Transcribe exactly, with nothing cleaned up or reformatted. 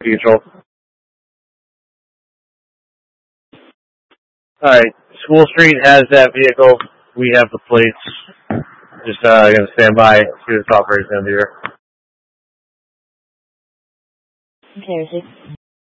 Control. Alright, School Street has that vehicle. We have the plates. Just uh, going to stand by, see what the operator's going to be here. Okay, receive.